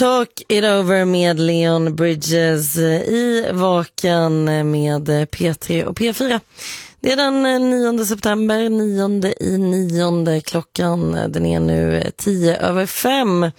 Talk It Over med Leon Bridges i Vaken med P3 och P4. Det är den 9 september, 9/9. Klockan den är nu 5:10.